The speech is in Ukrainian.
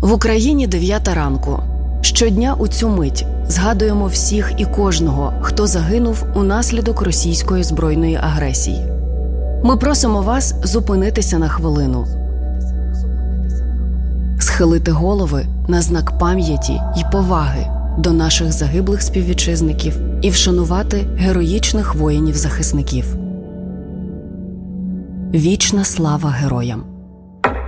В Україні 9 ранку. Щодня у цю мить згадуємо всіх і кожного, хто загинув унаслідок російської збройної агресії. Ми просимо вас зупинитися на хвилину, схилити голови на знак пам'яті й поваги до наших загиблих співвітчизників і вшанувати героїчних воїнів-захисників. Вічна слава героям!